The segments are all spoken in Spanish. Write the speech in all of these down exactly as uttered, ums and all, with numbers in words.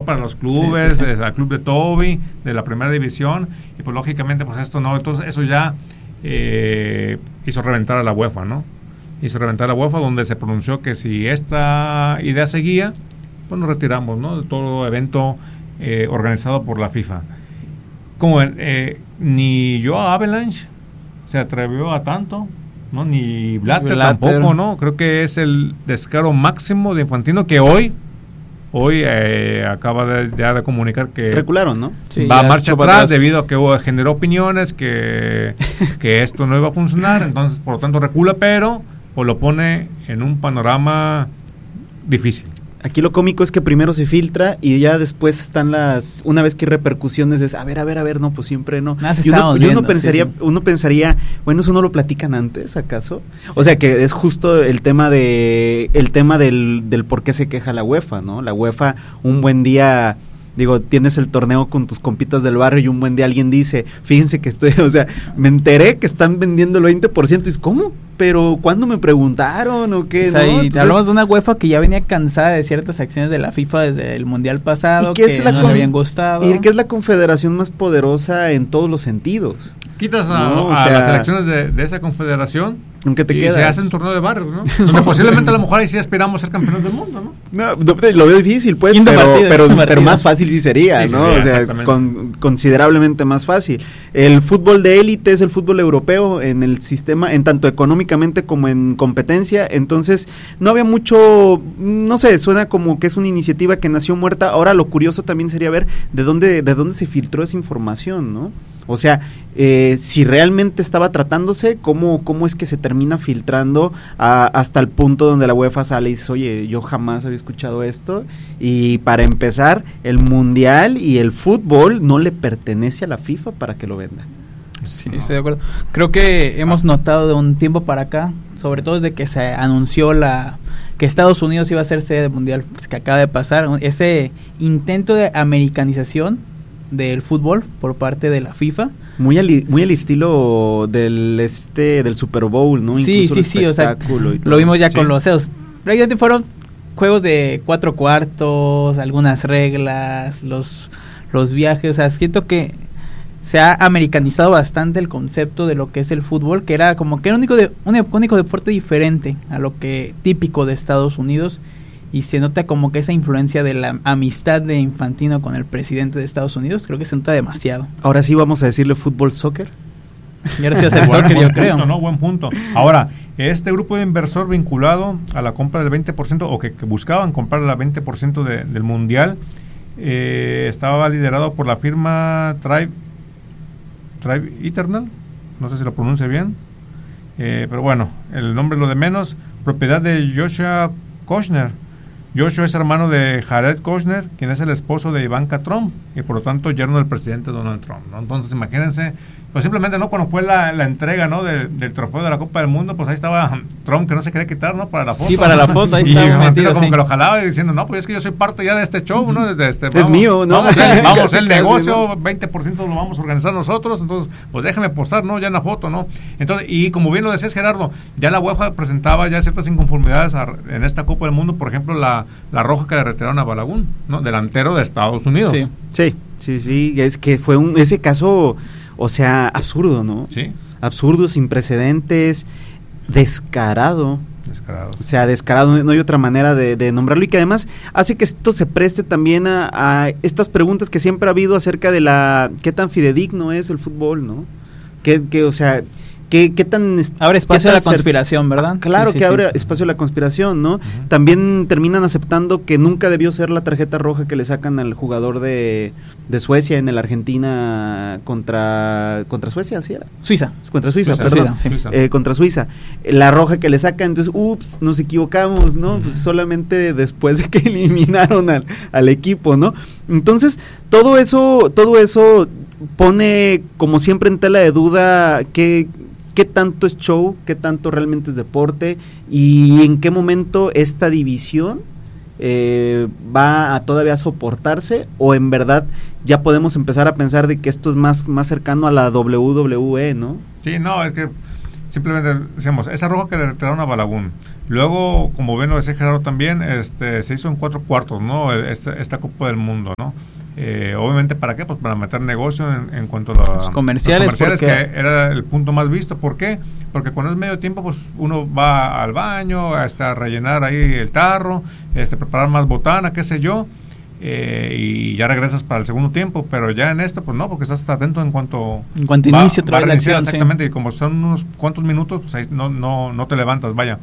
para los clubes, sí, sí, sí. al club de Toby, de la primera división, y pues lógicamente pues esto no, entonces eso ya eh, hizo reventar a la UEFA, ¿no? Hizo reventar a la UEFA, donde se pronunció que si esta idea seguía, pues nos retiramos, ¿no? De todo evento eh, organizado por la FIFA. Como eh, ni yo a Avalanche se atrevió a tanto, ¿no? Ni Blatter, Blatter tampoco, ¿no? Creo que es el descaro máximo de Infantino, que hoy hoy eh, acaba de, ya de comunicar que recularon, ¿no? Sí, va a marcha atrás, atrás debido a que hubo, generó opiniones que, que esto no iba a funcionar, entonces por lo tanto recula, pero pues lo pone en un panorama difícil. Aquí lo cómico es que primero se filtra y ya después están las, una vez que hay repercusiones es, a ver, a ver, a ver, no, pues siempre no. Y uno, y uno pensaría, sí, sí. uno pensaría, bueno, eso no lo platican antes, ¿acaso? Sí. O sea que es justo el tema de, el tema del, del por qué se queja la UEFA, ¿no? La UEFA un buen día, digo, tienes el torneo con tus compitas del barrio y un buen día alguien dice, fíjense que estoy, o sea, me enteré que están vendiendo el veinte por ciento y es, ¿cómo? Pero ¿cuándo me preguntaron o qué? O sea, ¿no? y Entonces, hablamos de una UEFA que ya venía cansada de ciertas acciones de la FIFA desde el Mundial pasado, que, que no con, le habían gustado. Y que es la confederación más poderosa en todos los sentidos. Quitas a, no, a sea, las elecciones de, de esa confederación ¿Qué te y quedas? Se hacen torneo de barrios, ¿no? Donde posiblemente a lo mejor ahí sí aspiramos a ser campeones del mundo, ¿no? No, lo veo difícil, pues, pero, partido, pero, pero más fácil sí sería, sí, ¿no? Sería, o sea, con, considerablemente más fácil. El fútbol de élite es el fútbol europeo en el sistema, en tanto económicamente como en competencia, entonces no había mucho, no sé, suena como que es una iniciativa que nació muerta. Ahora lo curioso también sería ver de dónde, de dónde se filtró esa información, ¿no? O sea, eh, si realmente estaba tratándose, ¿cómo, cómo es que se termina filtrando a, hasta el punto donde la UEFA sale y dice, oye, yo jamás había escuchado esto? Y para empezar, el Mundial y el fútbol no le pertenece a la FIFA para que lo venda. Sí, estoy de acuerdo. Creo que hemos notado de un tiempo para acá, sobre todo desde que se anunció la que Estados Unidos iba a ser sede del Mundial, pues que acaba de pasar, ese intento de americanización del fútbol por parte de la FIFA, muy al, muy al estilo del este del Super Bowl, ¿no? Sí, Incluso sí, sí, o sea, lo vimos ya sí. con los C E Os. Realmente fueron juegos de cuatro cuartos, algunas reglas, los los viajes, o sea, siento que se ha americanizado bastante el concepto de lo que es el fútbol, que era como que era un único de un único deporte diferente a lo que típico de Estados Unidos. Y se nota como que esa influencia de la amistad de Infantino con el presidente de Estados Unidos, creo que se nota demasiado. Ahora sí vamos a decirle fútbol soccer. Y ahora sí va a ser soccer, yo creo. Punto, ¿no? Buen punto. Ahora, este grupo de inversor vinculado a la compra del veinte por ciento, o que, que buscaban comprar el veinte por ciento de, del Mundial, eh, estaba liderado por la firma Tribe, Tribe Eternal, no sé si lo pronuncie bien, eh, pero bueno, el nombre es lo de menos, propiedad de Joshua Kushner. Joshua es hermano de Jared Kushner, quien es el esposo de Ivanka Trump y por lo tanto yerno del presidente Donald Trump, ¿no? Entonces imagínense, pues simplemente no cuando fue la, la entrega, ¿no? De, del trofeo de la Copa del Mundo, pues ahí estaba Trump que no se quería quitar, ¿no? Para la foto. Sí, para la foto, ahí estaba y metido, como sí. que lo jalaba y diciendo, no, pues es que yo soy parte ya de este show, ¿no? De este, vamos, es mío, ¿no? Vamos a vamos hacer el negocio, veinte por ciento lo vamos a organizar nosotros, entonces pues déjame postar, ¿no? Ya en la foto, ¿no? Entonces, y como bien lo decías, Gerardo, ya la UEFA presentaba ya ciertas inconformidades a, en esta Copa del Mundo, por ejemplo, la, la roja que le retiraron a Balagun, ¿no? Delantero de Estados Unidos. Sí, sí, sí, sí, es que fue un ese caso, o sea, absurdo, ¿no? Sí. Absurdo, sin precedentes, descarado. Descarado. O sea, descarado, no hay otra manera de, de nombrarlo, y que además hace que esto se preste también a, a estas preguntas que siempre ha habido acerca de la qué tan fidedigno es el fútbol, ¿no? Que, que o sea, ¿Qué, qué tan abre espacio a la conspiración, ¿verdad? Ah, claro, sí, sí, que sí. abre espacio a la conspiración, ¿no? Uh-huh. También terminan aceptando que nunca debió ser la tarjeta roja que le sacan al jugador de, de Suecia en el Argentina contra contra Suecia, ¿sí era? Suiza. Contra Suiza, Suiza perdón. Suiza, sí. eh, contra Suiza. La roja que le sacan, entonces, ups, nos equivocamos, ¿no? Uh-huh. Pues solamente después de que eliminaron al, al equipo, ¿no? Entonces, todo eso, todo eso pone como siempre en tela de duda que qué tanto es show, qué tanto realmente es deporte y en qué momento esta división eh, va a todavía soportarse, o en verdad ya podemos empezar a pensar de que esto es más, más cercano a la doble u doble u e, ¿no? Sí, no, es que simplemente decíamos, esa roja que le retiraron a Balagun. Luego, como bien lo decía Gerardo también, este, se hizo en cuatro cuartos, ¿no? Esta, esta Copa del Mundo, ¿no? Eh, obviamente, ¿para qué? Pues para meter negocio en, en cuanto a la, los comerciales, los comerciales que era el punto más visto. ¿Por qué? Porque cuando es medio tiempo, pues uno va al baño, hasta rellenar ahí el tarro, este, preparar más botana, qué sé yo, eh, y ya regresas para el segundo tiempo. Pero ya en esto, pues no, porque estás atento en cuanto en cuanto va, inicio otra vez la acción, exactamente, sí. Y como son unos cuantos minutos, pues ahí no, no, no te levantas, vaya.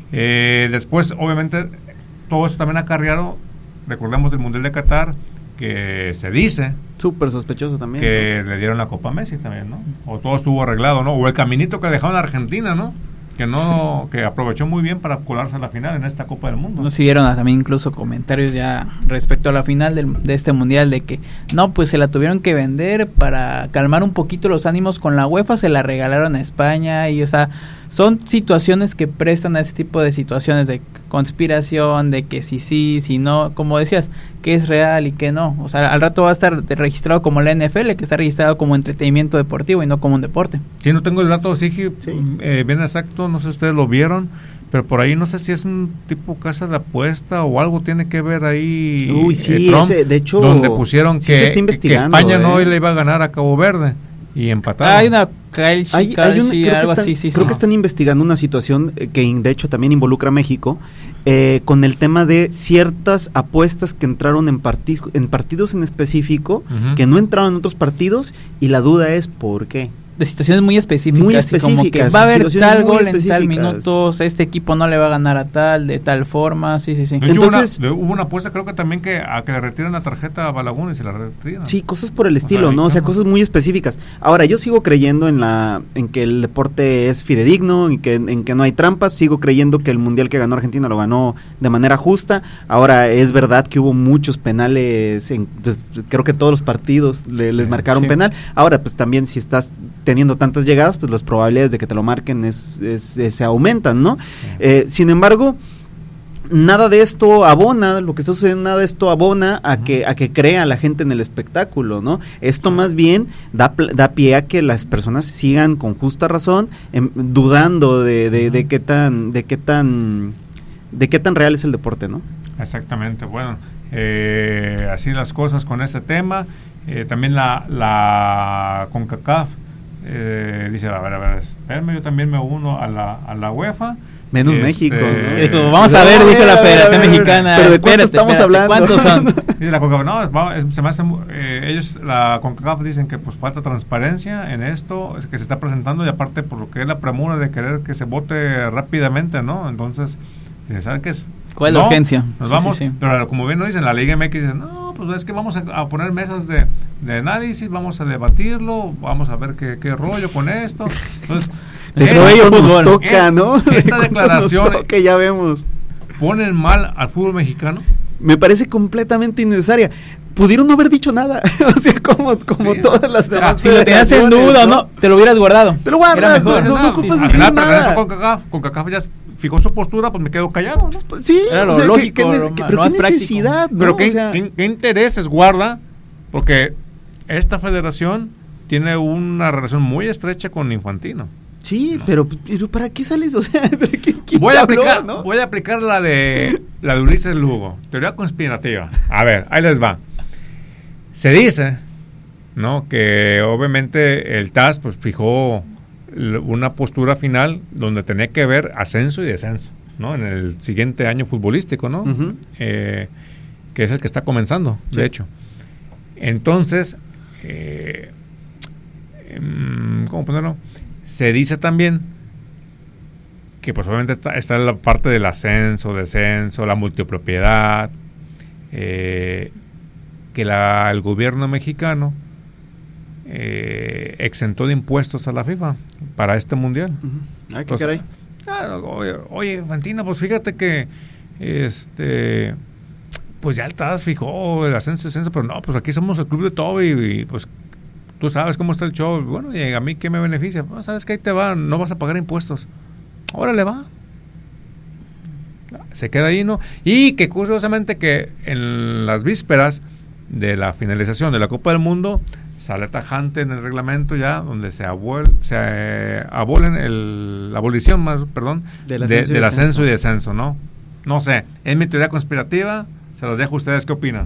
Eh, después, obviamente, todo eso también ha acarreado, recordemos del Mundial de Qatar, que se dice súper sospechoso también, que ¿no? le dieron la Copa a Messi también, ¿no? O todo estuvo arreglado, ¿no? O el caminito que dejaron a Argentina, ¿no? Que no, que aprovechó muy bien para colarse a la final en esta Copa del Mundo. Nos siguieron también incluso comentarios ya respecto a la final del, de este mundial, de que no, pues se la tuvieron que vender para calmar un poquito los ánimos con la UEFA, se la regalaron a España, y o sea, son situaciones que prestan a ese tipo de situaciones de conspiración, de que si sí, si no, como decías, que es real y que no. O sea, al rato va a estar registrado como la N F L, que está registrado como entretenimiento deportivo y no como un deporte. Sí, no tengo el dato, sí, sí. Eh, bien exacto, no sé si ustedes lo vieron, pero por ahí no sé si es un tipo casa de apuesta o algo tiene que ver ahí. Uy, sí, eh, Trump, ese, de hecho, donde pusieron sí que, que España eh. no le iba a ganar a Cabo Verde y empataron. Ah, hay una Calchi, hay, Calchi, hay una, creo algo que están, así, sí, creo sí. que están investigando una situación que de hecho también involucra a México, eh, con el tema de ciertas apuestas que entraron en, parti en partidos en específico, uh-huh. que no entraron en otros partidos, y la duda es ¿por qué? De situaciones muy específicas, muy específicas, como que va a haber tal gol en tal minuto, este equipo no le va a ganar a tal, de tal forma, sí, sí, sí. Entonces, hubo una, hubo una apuesta, creo que también que a que le retiran la tarjeta a Balagun y se la retiran. Sí, cosas por el estilo, o sea, ¿no? O sea, cosas muy específicas. Ahora, yo sigo creyendo en la en que el deporte es fidedigno y que en que no hay trampas, sigo creyendo que el mundial que ganó Argentina lo ganó de manera justa. Ahora, es verdad que hubo muchos penales, en, pues, creo que todos los partidos le, sí, les marcaron sí. penal. Ahora, pues también si estás teniendo tantas llegadas, pues las probabilidades de que te lo marquen es, es, es se aumentan, ¿no? Sí. Eh, sin embargo, nada de esto abona, lo que está sucediendo, nada de esto abona a uh-huh. que a que crea la gente en el espectáculo, ¿no? Esto más bien da, da pie a que las personas sigan con justa razón em, dudando de, de, uh-huh. de qué tan de qué tan de qué tan real es el deporte, ¿no? Exactamente. Bueno, eh, así las cosas con este tema. Eh, también la la CONCACAF Eh, dice, a ver, a ver, espérame, yo también me uno a la, a la UEFA. Menos este, México, ¿no? Dijo, vamos a ver, dijo la Federación Mexicana. Pero ¿de cuánto estamos espérate, hablando? ¿Cuántos son? Dice la CONCACAF, no, es, se me hace, eh, ellos, la CONCACAF dicen que pues falta transparencia en esto, es que se está presentando, y aparte por lo que es la premura de querer que se vote rápidamente, ¿no? Entonces, ¿saben qué es? ¿Cuál es no, la urgencia? Nos sí, vamos, sí, sí. Pero como bien lo dicen, la Liga M X dice, no, pues es que vamos a, a poner mesas de, de análisis, vamos a debatirlo, vamos a ver qué, qué rollo con esto. Entonces, de rollo nos toca, en, ¿no? Esta declaración que ya vemos. ¿Ponen mal al fútbol mexicano? Me parece completamente innecesaria. Pudieron no haber dicho nada, o sea, como, como sí, todas las demás. Si lo tenías en duda, ¿no? ¿no? Te lo hubieras guardado. Te lo guardas, no, no, no ocupas decir nada. nada. Con CONCACAF, CONCACAF ya fijó su postura, pues me quedo callado, ¿no? Pues, sí, era lo o sea, lógico, que, que, lo, que, lo pero más qué práctico. necesidad, ¿no? Pero qué, o sea, qué, qué intereses guarda, porque esta federación tiene una relación muy estrecha con Infantino. Sí, no. pero, pero ¿para qué sales? O sea, ¿quién, quién voy, a habló, aplicar, ¿no? voy a aplicar la de la de Ulises Lugo, teoría conspirativa. A ver, ahí les va. Se dice, ¿no?, que obviamente el T A S pues fijó una postura final donde tenía que ver ascenso y descenso, ¿no?, en el siguiente año futbolístico, ¿no? Uh-huh. Eh, que es el que está comenzando, sí. de hecho. Entonces, eh, ¿cómo ponerlo? Se dice también que pues obviamente está, está la parte del ascenso, descenso, la multipropiedad, eh, que la, el gobierno mexicano eh, exentó de impuestos a la FIFA para este mundial. Uh-huh. Ay, qué Entonces, caray. Ah, oye, oye, Infantino, pues fíjate que este pues ya el T A S fijó el ascenso y descenso, pero no, pues aquí somos el club de todo y, y pues tú sabes cómo está el show. Bueno, y a mí qué me beneficia. Bueno, sabes que ahí te va, no vas a pagar impuestos. Órale, va. Se queda ahí, ¿no? Y que curiosamente que en las vísperas de la finalización de la Copa del Mundo sale tajante en el reglamento ya, donde se, abuel, se eh, abolen el, la abolición, más, perdón, del ascenso, de, del ascenso y descenso, ¿no? No sé, es mi teoría conspirativa, se las dejo a ustedes, ¿qué opinan?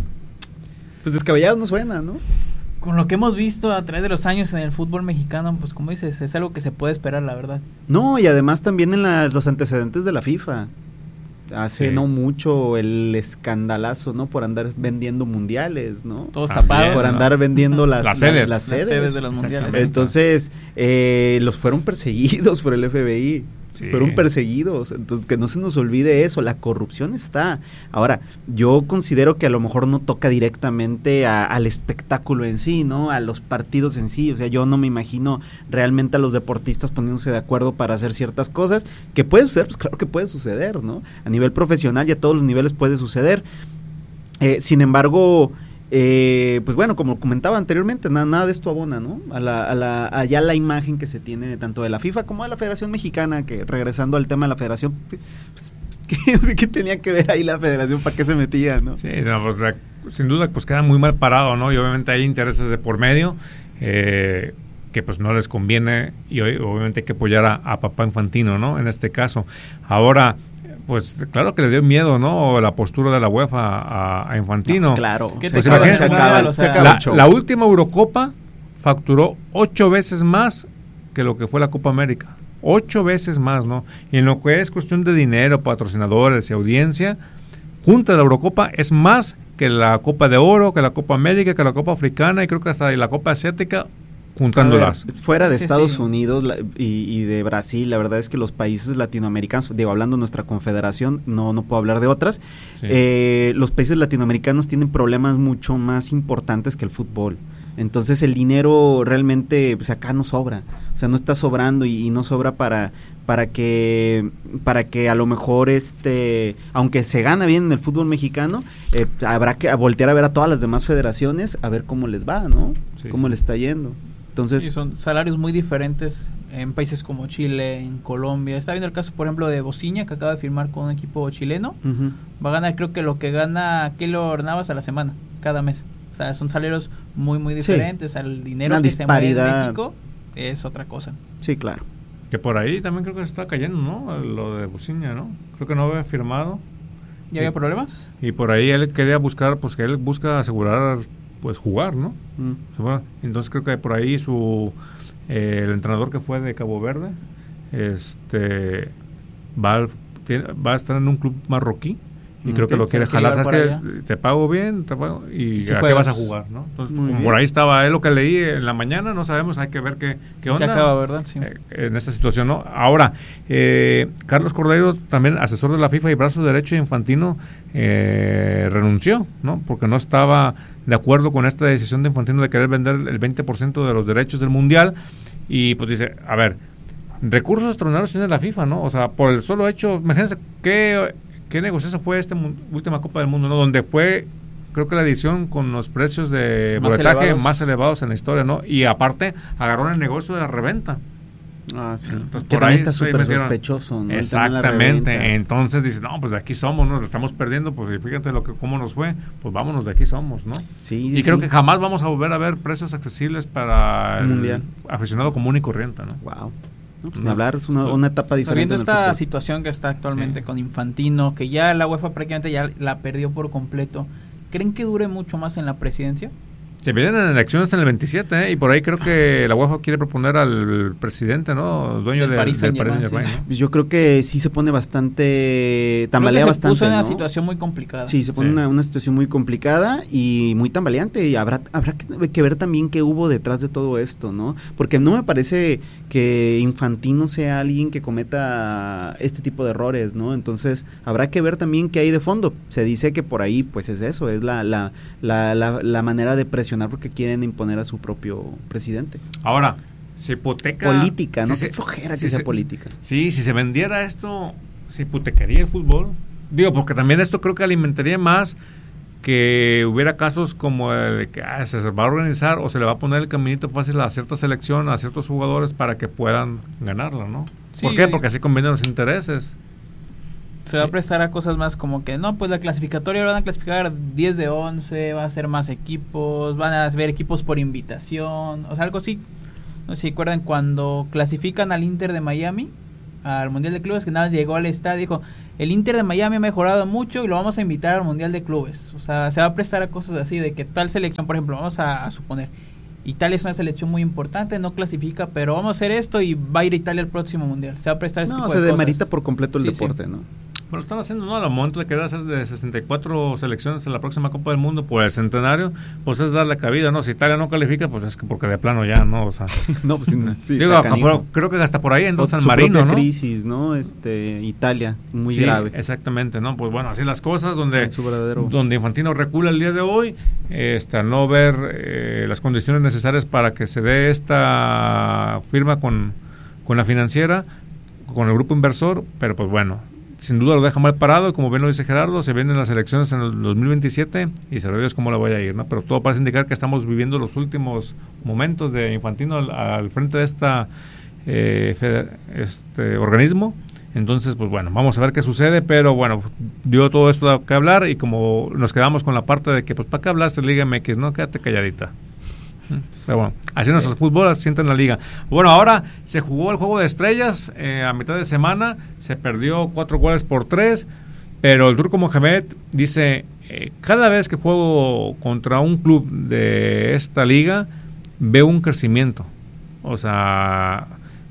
Pues descabellado no suena, ¿no? Con lo que hemos visto a través de los años en el fútbol mexicano, pues como dices, es algo que se puede esperar, la verdad. No, y además también en la, los antecedentes de la FIFA. Hace sí. no mucho el escandalazo, ¿no? Por andar vendiendo mundiales, ¿no? Todos tapados. Por andar vendiendo las, las, sedes. La, las, sedes. las sedes de los mundiales. Entonces, eh, los fueron perseguidos por el F B I. Sí. Fueron perseguidos, entonces que no se nos olvide eso, la corrupción está. Ahora, yo considero que a lo mejor no toca directamente a, al espectáculo en sí, ¿no? A los partidos en sí, o sea, yo no me imagino realmente a los deportistas poniéndose de acuerdo para hacer ciertas cosas, que puede suceder, pues claro que puede suceder, ¿no? A nivel profesional y a todos los niveles puede suceder, eh, sin embargo... Eh, pues bueno, como comentaba anteriormente, nada, nada de esto abona, ¿no? A la, a la, allá la imagen que se tiene tanto de la FIFA como de la Federación Mexicana, que regresando al tema de la Federación, pues, ¿qué, ¿qué tenía que ver ahí la Federación? ¿Para qué se metía, no? Sí, no, pues, sin duda, pues queda muy mal parado, ¿no? Y obviamente hay intereses de por medio, eh, que pues no les conviene, y obviamente hay que apoyar a, a papá Infantino, ¿no? En este caso. Ahora... Pues claro que le dio miedo, ¿no? La postura de la UEFA a, a Infantino. No, pues claro. Pues se acaba, o sea, la, la última Eurocopa facturó ocho veces más que lo que fue la Copa América. Ocho veces más, ¿no? Y en lo que es cuestión de dinero, patrocinadores y audiencia, junto a la Eurocopa es más que la Copa de Oro, que la Copa América, que la Copa Africana y creo que hasta la Copa Asiática, juntándolas. Ver, fuera de sí, Estados sí. Unidos la, y, y de Brasil, la verdad es que los países latinoamericanos, digo, hablando de nuestra confederación, no no puedo hablar de otras, sí. eh, los países latinoamericanos tienen problemas mucho más importantes que el fútbol. Entonces el dinero realmente, pues acá no sobra, o sea, no está sobrando y, y no sobra para para que para que a lo mejor este, aunque se gana bien en el fútbol mexicano, eh, habrá que voltear a ver a todas las demás federaciones a ver cómo les va, ¿no? Sí, cómo sí. les está yendo. Entonces, sí, son salarios muy diferentes en países como Chile, en Colombia. Está viendo el caso, por ejemplo, de Bociña, que acaba de firmar con un equipo chileno. Uh-huh. Va a ganar, creo que lo que gana Keylor Navas a la semana, cada mes. O sea, son salarios muy, muy diferentes. Sí. El dinero Una que disparidad. se mueve en México es otra cosa. Sí, claro. Que por ahí también creo que se está cayendo, ¿no? Lo de Bociña, ¿no? Creo que no había firmado. ¿Ya y, había problemas? Y por ahí él quería buscar, pues que él busca asegurar, pues jugar, ¿no? Mm. Entonces creo que por ahí su eh, el entrenador que fue de Cabo Verde, este va, al, tiene, va a estar en un club marroquí y okay, creo que lo quiere jalar, ¿sabes que te pago bien te pago, y si a qué vas a jugar, ¿no? Entonces como por ahí estaba él, lo que leí en la mañana, no sabemos, hay que ver qué, qué onda ya acaba, ¿verdad? Sí. Eh, en esta situación, ¿no? Ahora, eh, Carlos Cordeiro, también asesor de la FIFA y brazo derecho de Infantino, eh, renunció, ¿no? Porque no estaba de acuerdo con esta decisión de Infantino de querer vender el veinte por ciento de los derechos del Mundial, y pues dice, a ver, recursos extraordinarios tiene la FIFA, ¿no? O sea, por el solo hecho, imagínense qué, qué negociazo fue esta última Copa del Mundo, ¿no? Donde fue, creo que la edición con los precios de más boletaje elevados. más elevados en la historia, ¿no? Y aparte, agarró el negocio de la reventa. Ah, sí. Entonces, que por ahí está súper sospechoso, ¿no? Exactamente. Entonces dice, no, pues de aquí somos, ¿no? Lo estamos perdiendo, pues fíjate lo que cómo nos fue, pues vámonos, de aquí somos, ¿no? Sí. Y sí, creo sí. que jamás vamos a volver a ver precios accesibles para el mundial aficionado común y corriente, ¿no? Wow. No, pues, no. Hablar es una, una etapa diferente. Viendo esta situación que está actualmente sí. con Infantino, que ya la UEFA prácticamente ya la perdió por completo, ¿creen que dure mucho más en la presidencia? Se vienen elecciones en el veintisiete, ¿eh? Y por ahí creo que la UEFA quiere proponer al presidente, ¿no? Dueño del de, Paris Saint-Germain. Sí. ¿no? Yo creo que sí se pone bastante, tambalea creo que se bastante, puso en una ¿no? situación muy complicada. Sí, se pone sí. Una, una situación muy complicada y muy tambaleante, y habrá habrá que, que ver también qué hubo detrás de todo esto, ¿no? Porque no me parece que Infantino sea alguien que cometa este tipo de errores, ¿no? Entonces, habrá que ver también qué hay de fondo. Se dice que por ahí, pues es eso, es la la la la, la manera de presionar porque quieren imponer a su propio presidente. Ahora, se hipoteca... Política, no si qué flojera si que se, sea política. Sí, si se vendiera esto, se hipotecaría el fútbol. Digo, porque también esto creo que alimentaría más que hubiera casos como de que ah, se va a organizar o se le va a poner el caminito fácil a cierta selección, a ciertos jugadores para que puedan ganarla, ¿no? Sí. ¿Por qué? Porque así convienen los intereses. Se va a prestar a cosas más como que, no, pues la clasificatoria van a clasificar diez de once, va a ser más equipos, van a ver equipos por invitación, o sea, algo así. No sé si recuerdan cuando clasifican al Inter de Miami, al Mundial de Clubes, que nada más llegó al estadio, dijo, el Inter de Miami ha mejorado mucho y lo vamos a invitar al Mundial de Clubes. O sea, se va a prestar a cosas así, de que tal selección, por ejemplo, vamos a, a suponer, Italia es una selección muy importante, no clasifica, pero vamos a hacer esto y va a ir a Italia al próximo Mundial. Se va a prestar este no, tipo de cosas. No, se demerita por completo el sí, deporte, sí. ¿no? Bueno, están haciendo, ¿no? Al momento de querer hacer de sesenta y cuatro selecciones en la próxima Copa del Mundo por el centenario, pues es darle cabida, ¿no? Si Italia no califica, pues es que porque de plano ya, ¿no? O sea, no, pues sí, digo, pero creo que hasta por ahí entonces San Marino, ¿no? Crisis, ¿no? Este, Italia, muy sí, grave. Exactamente, ¿no? Pues bueno, así las cosas, donde, en su verdadero... donde Infantino recula el día de hoy, este, al no ver eh, las condiciones necesarias para que se dé esta firma con, con la financiera, con el grupo inversor, pero pues bueno, sin duda lo deja mal parado, y como bien lo dice Gerardo, se vienen las elecciones en el dos mil veintisiete y sabrá Dios cómo le vaya a ir, ¿no? Pero todo parece indicar que estamos viviendo los últimos momentos de Infantino al, al frente de esta eh, fede, este organismo. Entonces, pues bueno, vamos a ver qué sucede, pero bueno, dio todo esto que hablar, y como nos quedamos con la parte de que, pues, ¿para qué hablaste de Liga M X? No, quédate calladita. Pero bueno, así sí. Nuestros fútbol se sienten en la liga. Bueno, ahora se jugó el juego de estrellas eh, a mitad de semana, se perdió cuatro goles por tres, pero el Turco Mohamed dice, eh, cada vez que juego contra un club de esta liga, veo un crecimiento, o sea,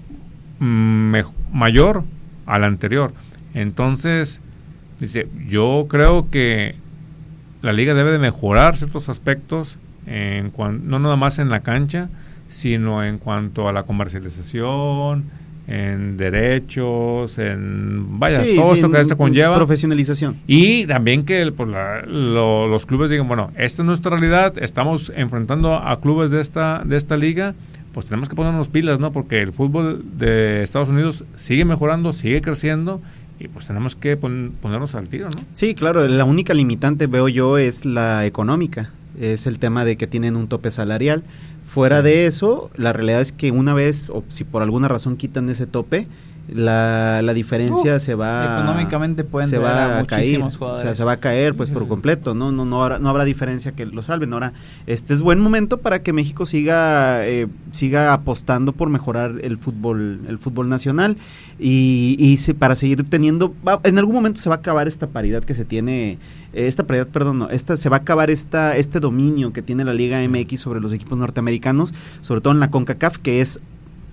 me, mayor al anterior. Entonces, dice, yo creo que la liga debe de mejorar ciertos aspectos, en cuan, no nada más en la cancha, sino en cuanto a la comercialización, en derechos, en vaya, sí, todo sí, esto que esto conlleva. Profesionalización. Y también que pues, la, lo, los clubes digan, bueno, esta es nuestra realidad, estamos enfrentando a clubes de esta, de esta liga, pues tenemos que ponernos pilas, ¿no? Porque el fútbol de Estados Unidos sigue mejorando, sigue creciendo, y pues tenemos que pon, ponernos al tiro, ¿no? Sí, claro, la única limitante, veo yo, es la económica. Es el tema de que tienen un tope salarial. Fuera sí. de eso, la realidad es que una vez, o si por alguna razón quitan ese tope, la, la diferencia uh, se va económicamente pueden se va a, a caer, jugadores. O sea, se va a caer pues sí. por completo, no no no habrá, no habrá diferencia que lo salven. Ahora, este es buen momento para que México siga eh, siga apostando por mejorar el fútbol el fútbol nacional y, y se, para seguir teniendo va, en algún momento se va a acabar esta paridad que se tiene esta paridad, perdón, no, esta se va a acabar esta este dominio que tiene la Liga M X sobre los equipos norteamericanos, sobre todo en la CONCACAF, que es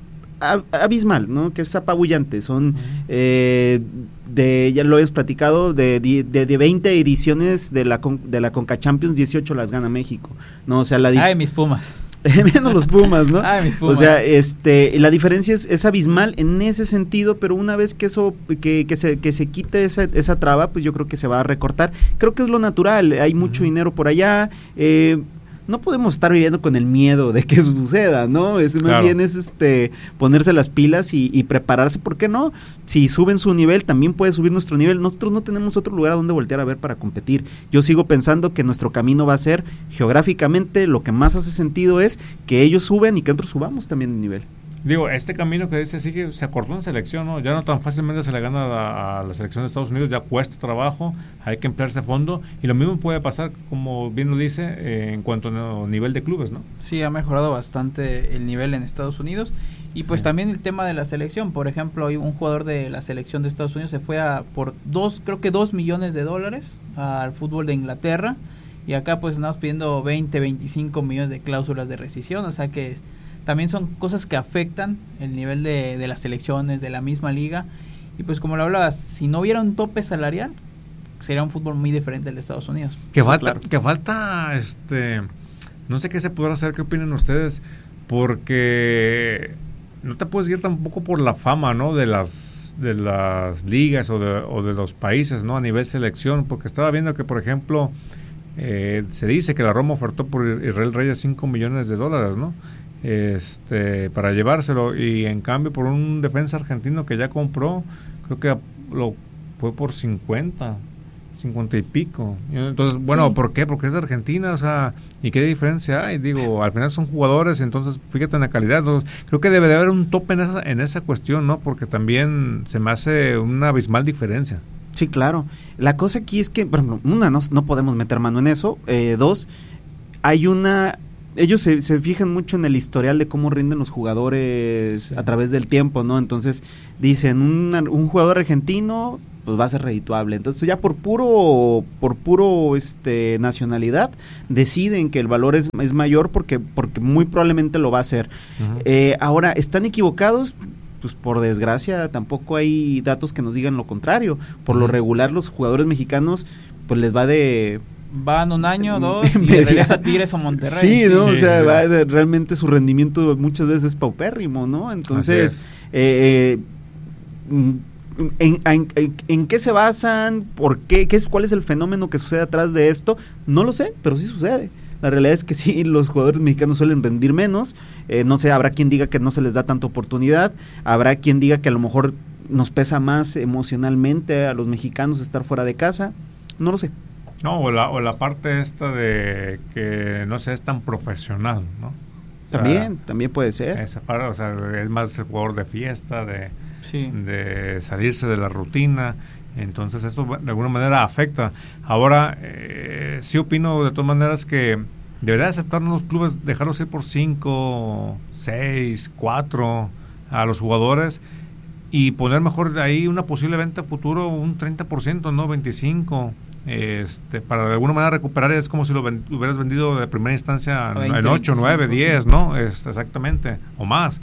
abismal, ¿no? Que es apabullante. Son uh-huh. eh, de, ya lo hemos platicado, de, de, de veinte ediciones de la de la Conca Champions, dieciocho las gana México, ¿no? O sea, la dif- Ay, mis Pumas. Menos los Pumas, ¿no? Ay, mis Pumas. O sea, este, la diferencia es, es abismal en ese sentido, pero una vez que eso, que, que se, que se quite esa, esa traba, pues yo creo que se va a recortar. Creo que es lo natural, hay mucho uh-huh. dinero por allá, eh, no podemos estar viviendo con el miedo de que eso suceda, ¿no? Es más claro. bien es este ponerse las pilas y, y prepararse, ¿por qué no? Si suben su nivel, también puede subir nuestro nivel. Nosotros no tenemos otro lugar a donde voltear a ver para competir. Yo sigo pensando que nuestro camino va a ser, geográficamente, lo que más hace sentido es que ellos suben y que nosotros subamos también de nivel. Digo, este camino que dice sigue, se acortó en selección, ¿no? Ya no tan fácilmente se le gana a, a la selección de Estados Unidos, ya cuesta trabajo, hay que emplearse a fondo, y lo mismo puede pasar, como bien lo dice, eh, en cuanto a nivel de clubes, ¿no? Sí, ha mejorado bastante el nivel en Estados Unidos, y pues sí. también el tema de la selección. Por ejemplo, hoy un jugador de la selección de Estados Unidos se fue a por dos, creo que dos millones de dólares al fútbol de Inglaterra, y acá pues andamos pidiendo veinte, veinticinco millones de cláusulas de rescisión, o sea que también son cosas que afectan el nivel de, de las selecciones, de la misma liga. Y pues como lo hablabas, si no hubiera un tope salarial, sería un fútbol muy diferente al de Estados Unidos. Que falta, claro. que falta, este, no sé qué se podrá hacer, qué opinan ustedes, porque no te puedes ir tampoco por la fama, ¿no? De las de las ligas o de, o de los países, ¿no? A nivel selección, porque estaba viendo que, por ejemplo, eh, se dice que la Roma ofertó por Israel Reyes cinco millones de dólares, ¿no? Este, para llevárselo, y en cambio por un defensa argentino que ya compró, creo que lo fue por cincuenta, cincuenta y pico. Entonces, bueno, sí. ¿por qué? Porque es de Argentina, o sea, ¿y qué diferencia hay? Digo, al final son jugadores, entonces fíjate en la calidad. Entonces, creo que debe de haber un tope en esa, en esa cuestión, ¿no? Porque también se me hace una abismal diferencia. Sí, claro. La cosa aquí es que, por ejemplo, una, no, no podemos meter mano en eso. Eh, dos, hay una... Ellos se, se fijan mucho en el historial de cómo rinden los jugadores sí. a través del tiempo, ¿no? Entonces, dicen, una, un jugador argentino, pues va a ser redituable. Entonces, ya por puro por puro este nacionalidad, deciden que el valor es, es mayor porque, porque muy probablemente lo va a hacer. Uh-huh. Eh, ahora, ¿están equivocados? Pues por desgracia tampoco hay datos que nos digan lo contrario. Por uh-huh. lo regular los jugadores mexicanos pues les va de... Van un año, dos, y regresa a Tigres o Monterrey. Sí, ¿no? Sí, o sea, sí. Va de, realmente su rendimiento muchas veces es paupérrimo, ¿no? Entonces, eh, en, en, en, ¿en qué se basan? ¿Por qué? ¿Qué es, ¿Cuál es el fenómeno que sucede atrás de esto? No lo sé, pero sí sucede. La realidad es que sí, los jugadores mexicanos suelen rendir menos. Eh, no sé, habrá quien diga que no se les da tanta oportunidad. Habrá quien diga que a lo mejor nos pesa más emocionalmente a los mexicanos estar fuera de casa. No lo sé. No, o la, o la parte esta de que no sé, es tan profesional, ¿no? También, o sea, también puede ser. Esa parte, o sea, es más el jugador de fiesta, de, sí. de salirse de la rutina. Entonces esto de alguna manera afecta. Ahora, eh, sí opino de todas maneras que debería aceptar los clubes, dejarlos ir por cinco, seis, cuatro a los jugadores y poner mejor de ahí una posible venta futuro, un treinta por ciento, no veinticinco por ciento. Este, para de alguna manera recuperar, es como si lo ven, hubieras vendido de primera instancia veinte, en ocho, nueve, diez, ¿no? Es, exactamente, o más.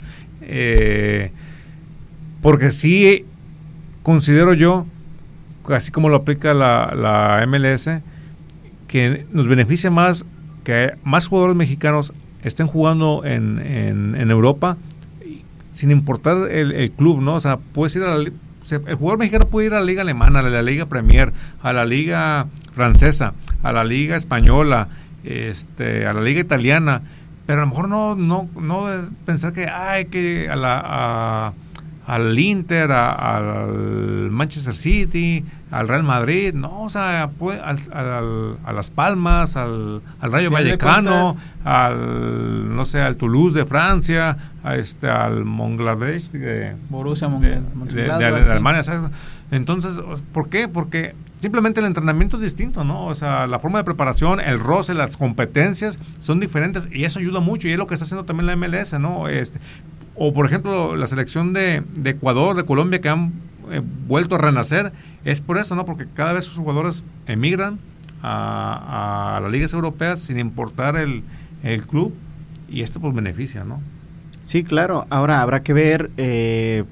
Eh, porque sí considero yo, así como lo aplica la, la M L S, que nos beneficia más que más jugadores mexicanos estén jugando en, en, en Europa, sin importar el, el club, ¿no? O sea, puedes ir a la... El jugador mexicano puede ir a la Liga Alemana, a la Liga Premier, a la Liga Francesa, a la Liga Española, este, a la Liga Italiana, pero a lo mejor no no no pensar que hay que a la a, al Inter, a, al Manchester City, al Real Madrid, no, o sea, puede, al, al, a Las Palmas, al, al Rayo Vallecano, al no sé, al Toulouse de Francia, a este, al Mönchengladbach de Borussia Mönchengladbach de, de, de, de, de Alemania, ¿sabes? Entonces, ¿por qué? Porque simplemente el entrenamiento es distinto, ¿no? O sea, la forma de preparación, el roce, las competencias son diferentes y eso ayuda mucho y es lo que está haciendo también la M L S, ¿no? Este, o por ejemplo, la selección de, de Ecuador, de Colombia, que han eh, vuelto a renacer, es por eso, ¿no? Porque cada vez sus jugadores emigran a, a las ligas europeas sin importar el, el club y esto pues beneficia, ¿no? Sí, claro. Ahora habrá que ver eh,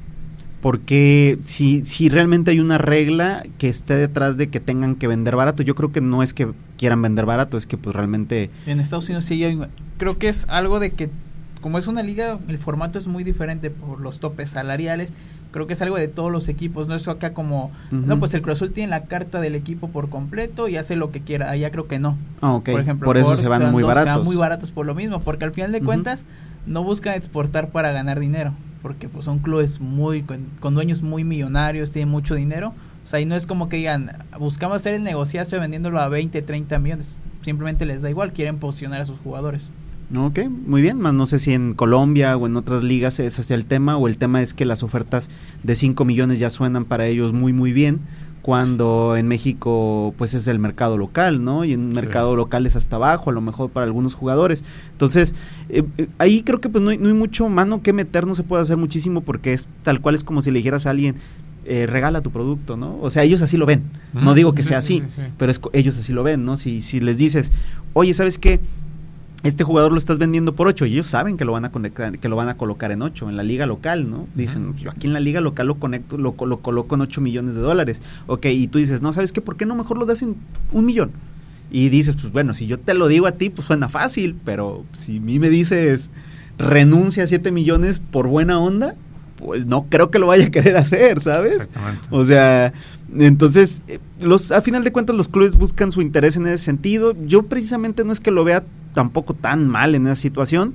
porque si, si realmente hay una regla que esté detrás de que tengan que vender barato. Yo creo que no es que quieran vender barato, es que pues realmente... En Estados Unidos sí hay, creo que es algo de que como es una liga, el formato es muy diferente por los topes salariales. Creo que es algo de todos los equipos, no es acá como, uh-huh. no, pues el Cruz Azul tiene la carta del equipo por completo y hace lo que quiera. Allá creo que no. Ah, okay. Por ejemplo, por eso por, se van muy baratos. Se van muy baratos por lo mismo, porque al final de uh-huh. cuentas no buscan exportar para ganar dinero, porque pues son clubes muy con, con dueños muy millonarios, tienen mucho dinero. O sea, y no es como que digan, buscamos hacer el negociazo vendiéndolo a veinte, treinta millones. Simplemente les da igual, quieren posicionar a sus jugadores. Ok, muy bien, más no sé si en Colombia o en otras ligas es así el tema, o el tema es que las ofertas de cinco millones ya suenan para ellos muy muy bien, cuando en México pues es el mercado local, ¿no? Y en un mercado sí. local es hasta abajo, a lo mejor para algunos jugadores. Entonces, eh, eh, ahí creo que pues no hay, no hay mucho mano que meter, no se puede hacer muchísimo porque es tal cual, es como si le dijeras a alguien, eh, regala tu producto, ¿no? O sea, ellos así lo ven, uh-huh. no digo que sea así, sí, sí, sí. pero es, ellos así lo ven, ¿no? Si, si les dices, oye, ¿sabes qué? Este jugador lo estás vendiendo por ocho y ellos saben que lo van a conectar, que lo van a colocar en ocho en la liga local, ¿no? Dicen, uh-huh. yo aquí en la liga local lo conecto, lo, lo coloco en ocho millones de dólares. Ok, y tú dices, no, ¿sabes qué? ¿Por qué no mejor lo das en un millón? Y dices, pues bueno, si yo te lo digo a ti, pues suena fácil, pero si a mí me dices, renuncia a siete millones por buena onda, pues no creo que lo vaya a querer hacer, ¿sabes? Exactamente. O sea, entonces, los a final de cuentas los clubes buscan su interés en ese sentido. Yo precisamente no es que lo vea tampoco tan mal en esa situación,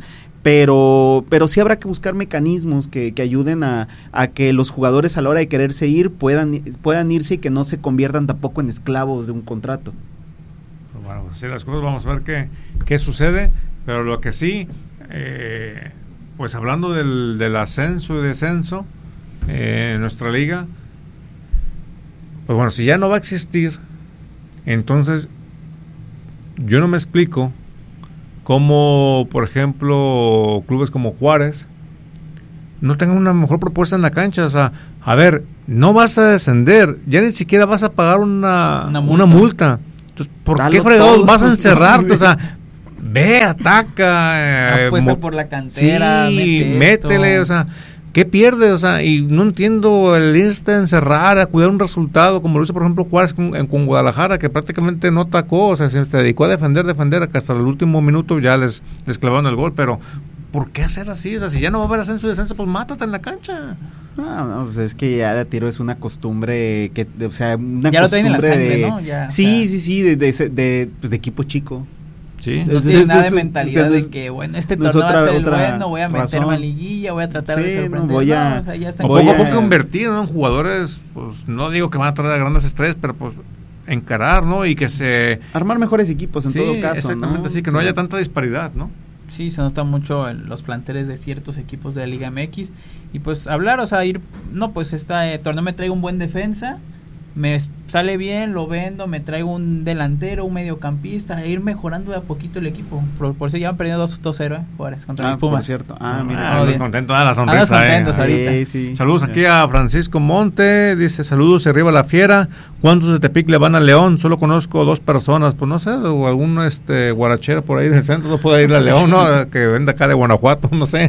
pero pero sí habrá que buscar mecanismos que, que ayuden a, a que los jugadores a la hora de quererse ir puedan puedan irse y que no se conviertan tampoco en esclavos de un contrato. Bueno, pues así las cosas, vamos a ver qué, qué sucede, pero lo que sí... Eh, pues hablando del, del ascenso y descenso eh, en nuestra liga, pues bueno, si ya no va a existir, entonces yo no me explico cómo, por ejemplo, clubes como Juárez no tengan una mejor propuesta en la cancha. O sea, a ver, no vas a descender, ya ni siquiera vas a pagar una, una multa. Una multa. Entonces, ¿por Dalo qué fregados vas a encerrarte? O sea, ve, ataca. Apuesta eh, por la cantera. Sí, mete métele, esto. O sea, ¿qué pierdes? O sea, y no entiendo el irte a encerrar, a cuidar un resultado, como lo hizo, por ejemplo, Juárez con, con Guadalajara, que prácticamente no atacó, o sea, se dedicó a defender, defender, que hasta el último minuto ya les, les clavaron el gol, pero ¿por qué hacer así? O sea, si ya no va a haber ascenso y descenso, pues mátate en la cancha. No, no, pues es que ya de tiro es una costumbre, que, o sea, una ya costumbre lo traen en la sangre, de, ¿no? Ya, sí, o sea, sí, sí, de, de, de, pues de equipo chico. Sí. No tiene nada de mentalidad de que, bueno, este torneo va a ser el bueno, voy a meterme a liguilla, voy a tratar sí, de sorprender. No, voy a, no, o sea, ya están poco a poco convertir, ¿no? En jugadores, pues no digo que van a traer a grandes estrellas, pero pues encarar, ¿no? Y que se... armar mejores equipos en sí, todo caso, exactamente, ¿no? sí, que sí. no haya tanta disparidad, ¿no? Sí, se nota mucho en los planteles de ciertos equipos de la Liga M X. Y pues hablar, o sea, ir, no, pues este eh, torneo me traigo un buen defensa, me sale bien, lo vendo, me traigo un delantero, un mediocampista, e ir mejorando de a poquito el equipo. Por, por eso ya han perdido dos cero, ¿eh? Juárez contra ah, los Pumas. Por cierto. Ah, mira. Ah, descontento, ah, la sonrisa. Ah, contentos eh. ahorita. Sí, sí. Saludos aquí a Francisco Monte, dice, saludos, arriba la fiera. ¿Cuántos de Tepic le van a León? Solo conozco dos personas, pues no sé, o algún este guarachero por ahí del centro, no puede ir a León, ¿no? Que venda acá de Guanajuato, no sé.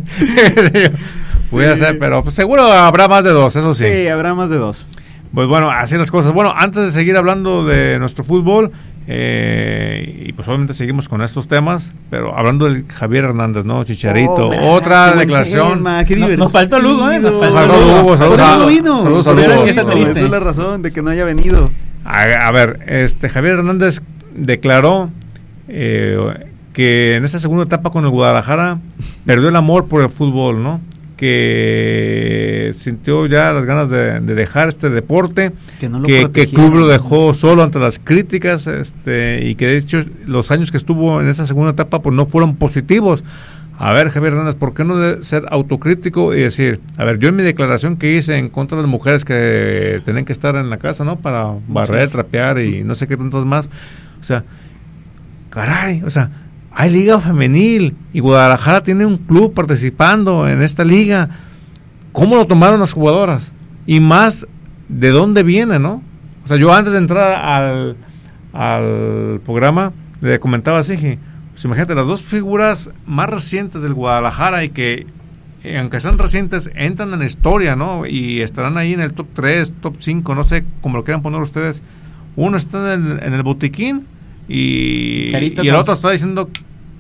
Voy sí. a hacer, pero pues, seguro habrá más de dos, eso sí. Sí, habrá más de dos. Pues bueno, así las cosas. Bueno, antes de seguir hablando de nuestro fútbol, eh, y pues obviamente seguimos con estos temas, pero hablando del Javier Hernández, ¿no? Chicharito, oh, man, otra declaración. Tema, qué no, nos faltó Lugo, ¿eh? Nos faltó Lugo. Saludos, no vino. Saludos, saludos. saludos. Esa, esa es la razón de que no haya venido. A, a ver, este Javier Hernández declaró eh, que en esta segunda etapa con el Guadalajara perdió el amor por el fútbol, ¿no? Que sintió ya las ganas de, de dejar este deporte, que, no que, que el club lo dejó solo ante las críticas, este y que de hecho los años que estuvo en esa segunda etapa pues no fueron positivos. A ver, Javier Hernández, ¿por qué no de ser autocrítico y decir, a ver, yo en mi declaración que hice en contra de las mujeres que tenían que estar en la casa, ¿no? Para barrer, trapear y no sé qué tantos más, o sea, caray, o sea, hay liga femenil y Guadalajara tiene un club participando en esta liga. ¿Cómo lo tomaron las jugadoras? Y más, ¿de dónde viene, no? O sea, yo antes de entrar al, al programa le comentaba así, que, pues imagínate, las dos figuras más recientes del Guadalajara y que, eh, aunque sean recientes, entran en la historia, ¿no? Y estarán ahí en el top tres, top cinco, no sé cómo lo quieran poner ustedes. Uno está en el, en el botiquín y, y el otro está diciendo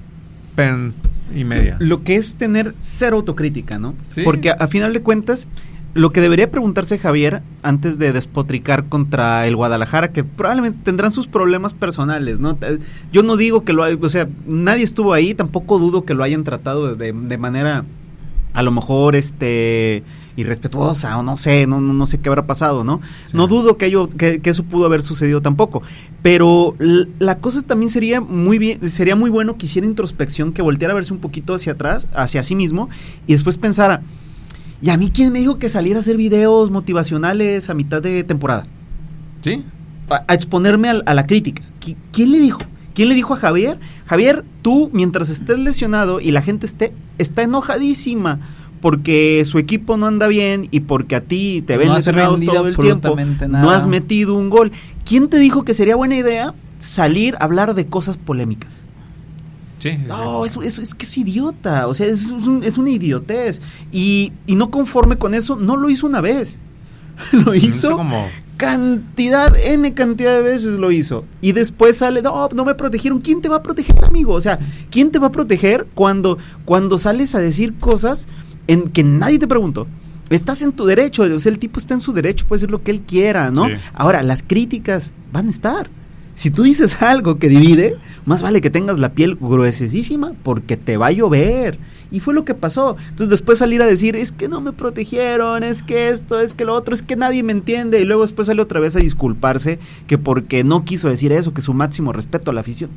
pen y media. Lo que es tener cero autocrítica, ¿no? ¿Sí? Porque a, a final de cuentas, lo que debería preguntarse Javier antes de despotricar contra el Guadalajara, que probablemente tendrán sus problemas personales, ¿no? Yo no digo que lo hay, o sea, nadie estuvo ahí, tampoco dudo que lo hayan tratado de, de manera a lo mejor este irrespetuosa o no sé, no no, no sé qué habrá pasado, ¿no? Sí. No dudo que, ello, que que eso pudo haber sucedido tampoco, pero l- la cosa también sería muy bien, sería muy bueno que hiciera introspección, que volteara a verse un poquito hacia atrás, hacia sí mismo y después pensara, ¿y a mí quién me dijo que saliera a hacer videos motivacionales a mitad de temporada? ¿Sí? A, a exponerme a, a la crítica. ¿Qui- ¿Quién le dijo? ¿Quién le dijo a Javier? Javier, tú mientras estés lesionado y la gente esté está enojadísima porque su equipo no anda bien y porque a ti te ven no lesionados todo el tiempo, nada. No has metido un gol. ¿Quién te dijo que sería buena idea salir a hablar de cosas polémicas? Sí, sí, no, es, es, es que es idiota, o sea, es, es, un, es una idiotez. Y, y no conforme con eso, no lo hizo una vez. Lo hizo no como... cantidad, N cantidad de veces lo hizo. Y después sale, no, no me protegieron. ¿Quién te va a proteger, amigo? O sea, ¿quién te va a proteger cuando, cuando sales a decir cosas en que nadie te preguntó? Estás en tu derecho, o sea, el tipo está en su derecho, puede decir lo que él quiera, ¿no? Sí. Ahora, las críticas van a estar. Si tú dices algo que divide, más vale que tengas la piel gruesísima porque te va a llover. Y fue lo que pasó. Entonces después salir a decir, es que no me protegieron, es que esto, es que lo otro, es que nadie me entiende. Y luego después sale otra vez a disculparse que porque no quiso decir eso, que su máximo respeto a la afición.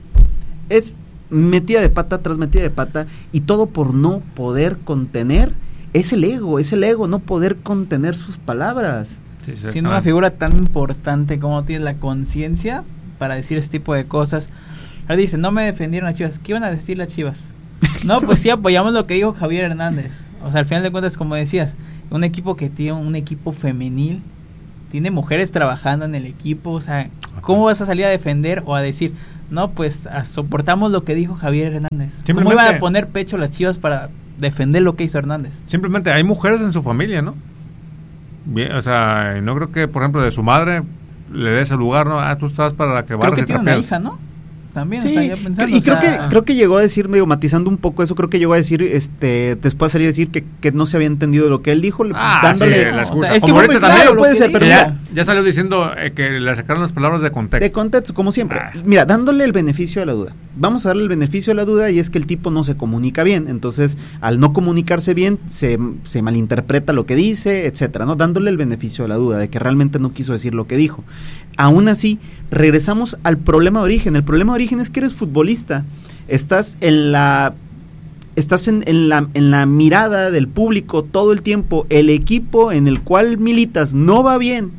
Es metida de pata tras metida de pata y todo por no poder contener. Es el ego, es el ego, no poder contener sus palabras. Sí, siendo una figura tan importante, como tiene la conciencia para decir ese tipo de cosas. Ahora dice, no me defendieron las Chivas. ¿Qué iban a decir las Chivas? No, pues sí apoyamos lo que dijo Javier Hernández. O sea, al final de cuentas, como decías, un equipo que tiene un equipo femenil, tiene mujeres trabajando en el equipo, o sea, ¿cómo vas a salir a defender o a decir, no, pues a, soportamos lo que dijo Javier Hernández? ¿Cómo iban a poner pecho las Chivas para defender lo que hizo Hernández? Simplemente hay mujeres en su familia, ¿no? Bien, o sea, no creo que, por ejemplo, de su madre le dé ese lugar, ¿no? Ah, tú estás para la que barras y trapeas. Creo que tiene una hija, ¿no? También, sí, o sea, ya pensando, y creo o sea, que creo que llegó a decir, medio matizando un poco eso, creo que llegó a decir, este, después de salir a decir que, que no se había entendido lo que él dijo, ah, dándole sí, la excusa. O sea, es como que ahorita claro, también puede ser, pero ya, ya salió diciendo eh, que le sacaron las palabras de contexto. De contexto, como siempre. Ah. Mira, dándole el beneficio de la duda. Vamos a darle el beneficio de la duda y es que el tipo no se comunica bien, entonces al no comunicarse bien se, se malinterpreta lo que dice, etcétera, ¿no? Dándole el beneficio de la duda de que realmente no quiso decir lo que dijo. Aún así, regresamos al problema de origen. El problema de origen es que eres futbolista. Estás en la estás en, en la en la mirada del público todo el tiempo. El equipo en el cual militas no va bien,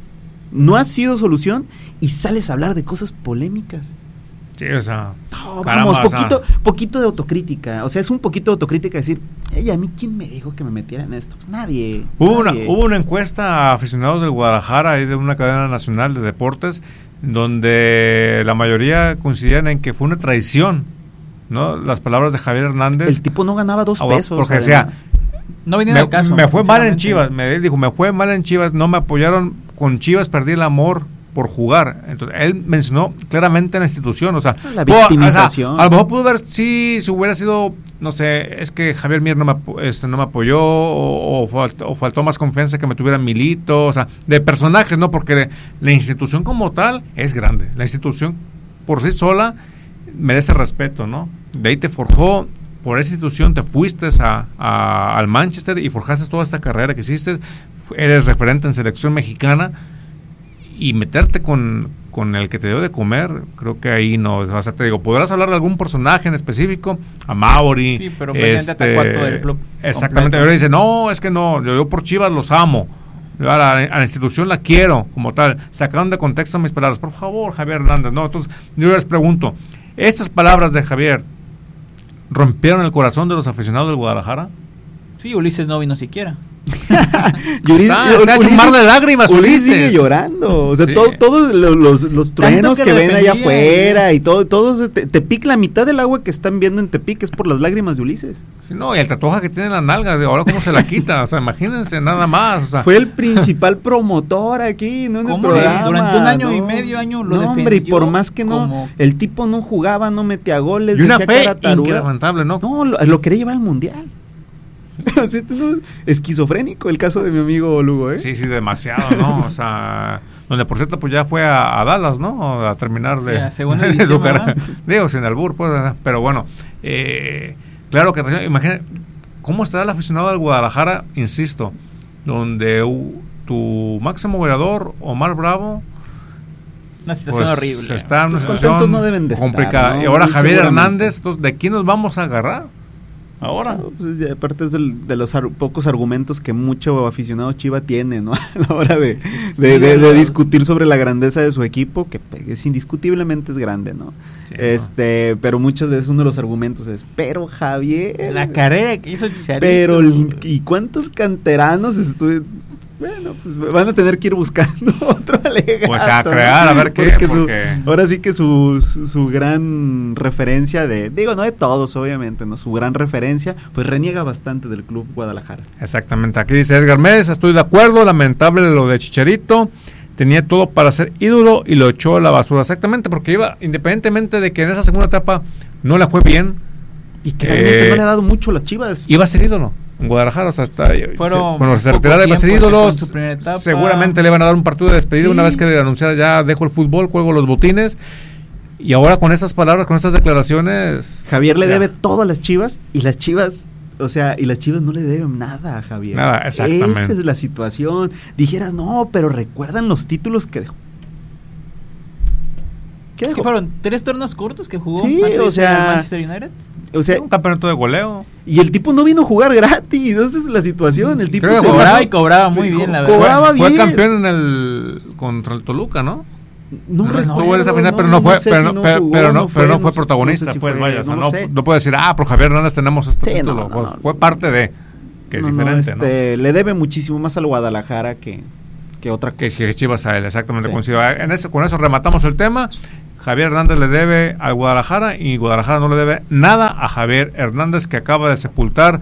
no ha sido solución y sales a hablar de cosas polémicas. Sí, o sea, no, vamos, caramba, poquito, o sea, poquito de autocrítica. O sea, es un poquito de autocrítica decir, ey, a mí quién me dijo que me metiera en esto. Pues nadie. Hubo nadie. una hubo una encuesta a aficionados del Guadalajara ahí de una cadena nacional de deportes donde la mayoría coincidían en que fue una traición, ¿no? Las palabras de Javier Hernández. El tipo no ganaba dos pesos. Porque decía, no venía me, al caso. Me fue mal en Chivas, me dijo, me fue mal en Chivas, no me apoyaron con Chivas, perdí el amor por jugar. Entonces, él mencionó claramente la institución, o sea, la victimización. O sea, a lo mejor pudo ver si, si hubiera sido, no sé, es que Javier Mier no me, este, no me apoyó o, o, faltó, o faltó más confianza que me tuviera Milito, o sea, de personajes, ¿no? Porque la institución como tal es grande. La institución por sí sola merece respeto, ¿no? De ahí te forjó, por esa institución te fuiste a, a, al Manchester y forjaste toda esta carrera que hiciste, eres referente en selección mexicana. Y meterte con, con el que te dio de comer, creo que ahí no, o sea, te digo, podrás hablar de algún personaje en específico, a Mauri. Sí, pero este, atacó a todo el club. Exactamente, ahora dice, no, es que no, yo, yo por Chivas los amo, yo a, la, a la institución la quiero como tal, sacaron de contexto mis palabras, por favor, Javier Hernández, no, entonces yo les pregunto, ¿estas palabras de Javier rompieron el corazón de los aficionados del Guadalajara? Sí, Ulises no vino siquiera. Ulises, está, está hecho un mar de lágrimas, Ulises. Ulises sigue llorando, o sea, sí. todo, todos los, los, los truenos que, que ven allá afuera y todo, todos te, te pica la mitad del agua que están viendo en Tepic es por las lágrimas de Ulises. Sí, no, y el tatuaje que tiene en la nalga, ahora cómo se la quita, o sea, imagínense nada más, o sea. Fue el principal promotor aquí, ¿no? En el programa, durante un año no, y medio año lo no, defendió. Hombre, y por más que no, como... el tipo no jugaba, no metía goles, y una fe inquebrantable, ¿no? No, lo, lo quería llevar al mundial. Así, ¿no? Esquizofrénico el caso de mi amigo Lugo, ¿eh? Sí, sí, demasiado, ¿no? O sea, donde por cierto pues ya fue a, a Dallas, ¿no? A terminar de, sí, segunda edición, de su carrera. Digo, sin albur, pues, pero bueno, eh, claro que imagínate cómo estará el aficionado del Guadalajara, insisto, donde uh, tu máximo goleador, Omar Bravo, una situación pues, horrible. Está en una Los situación no deben de complicada. Estar, ¿no? Y ahora Muy Javier Hernández, entonces, ¿de quién nos vamos a agarrar? Ahora. No, pues, aparte es del, de los ar- pocos argumentos que mucho aficionado Chiva tiene, ¿no? A la hora de, sí, de, de, de discutir sobre la grandeza de su equipo, que es indiscutiblemente es grande, ¿no? Sí, este, no. Pero muchas veces uno de los argumentos es, pero Javier... La carrera que hizo Chicharito. Pero, ¿y cuántos canteranos estuvieron? Bueno, pues van a tener que ir buscando otro alegato. Pues a crear, ¿no? A ver qué. Porque porque... Su, ahora sí que su, su, su gran referencia de, digo, no de todos, obviamente, no, su gran referencia, pues reniega bastante del club Guadalajara. Exactamente, aquí dice Edgar Méndez, estoy de acuerdo, lamentable lo de Chicharito, tenía todo para ser ídolo y lo echó a la basura. Exactamente, porque iba, independientemente de que en esa segunda etapa no le fue bien. Y que realmente eh, no le ha dado mucho a las Chivas. Iba a ser ídolo en Guadalajara, o sea, hasta Fueron cuando se retirara iba a ser ídolo, seguramente le van a dar un partido de despedida, sí. Una vez que le anunciara ya dejo el fútbol, cuelgo los botines, y ahora con estas palabras, con estas declaraciones, Javier le ya. debe todo a las Chivas, y las Chivas, o sea, y las Chivas no le deben nada a Javier. Nada, exactamente. Esa es la situación. Dijeras, no, pero recuerdan los títulos que dejó. ¿Qué, ¿Qué fueron? ¿Tres torneos cortos que jugó sí, o sea, Manchester United? O sea, un campeonato de goleo. Y el tipo no vino a jugar gratis, esa es la situación. El tipo se cobraba y cobraba muy bien, la verdad. Cobraba fue, bien. Fue campeón en el contra el Toluca, ¿no? No, no recuerdo, esa final, no, pero no, no fue, sé pero, si no pero, jugó, pero no, no pero fue, no fue no protagonista, sé si pues fue, vaya, o sea, no, no, sé. no puedo decir, ah, por Javier Hernández tenemos este sí, título, no, no, fue, no, fue parte de, que es no, diferente, no, este, ¿no? Le debe muchísimo más al Guadalajara que, que otra cosa. Que, que Chivas a él, exactamente, sí. coincido. En eso, con eso rematamos el tema. Javier Hernández le debe al Guadalajara y Guadalajara no le debe nada a Javier Hernández, que acaba de sepultar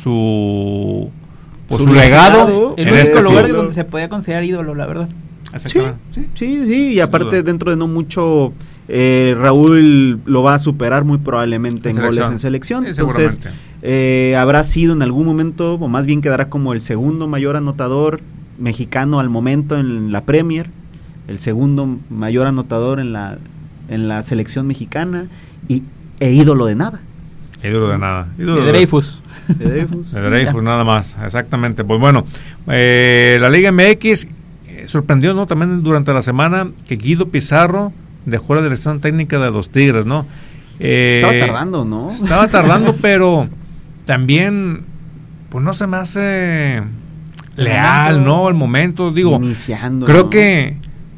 su pues, su, su legado. El único este lugar siglo. Donde se podía considerar ídolo, la verdad. Sí, sí, sí, sí, y aparte dentro de no mucho, eh, Raúl lo va a superar muy probablemente en, en goles en selección. Sí, entonces, eh, habrá sido en algún momento, o más bien quedará como el segundo mayor anotador mexicano al momento en la Premier, el segundo mayor anotador en la en la selección mexicana y e ídolo de nada. Ídolo de nada. Ídolo de Dreyfus. De Dreyfus. De Dreyfus, nada más, exactamente. Pues bueno, eh, la Liga M X eh, sorprendió, ¿no? También durante la semana que Guido Pizarro dejó la dirección técnica de los Tigres, ¿no? Eh, estaba tardando, ¿no? Estaba tardando, pero también, pues no se me hace leal, momento, ¿no? El momento, digo, iniciando, creo ¿no? que